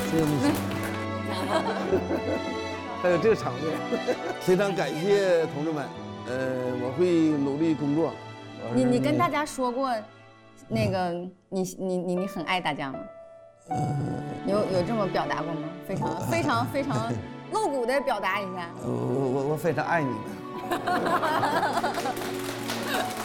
真有没想到，还有这个场面，非常感谢同志们，我会努力工作。 你跟大家说过，那个你很爱大家吗？有这么表达过吗？非常露骨的表达一下。 我非常爱你们。